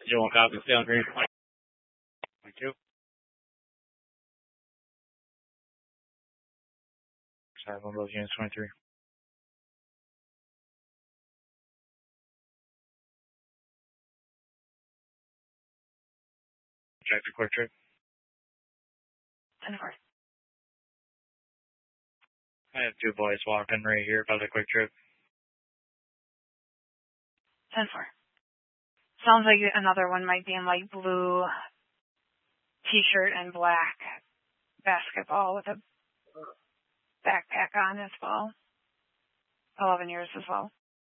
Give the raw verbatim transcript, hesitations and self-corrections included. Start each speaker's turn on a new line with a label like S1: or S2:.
S1: You want copy, stay on green. Thank you. Sorry, one of those units twenty-three. Check the quick trip.
S2: ten four.
S1: I have two boys walking right here about the quick trip.
S2: ten four. Sounds like another one might be in light blue t-shirt and black basketball with a backpack on as well. eleven years as well.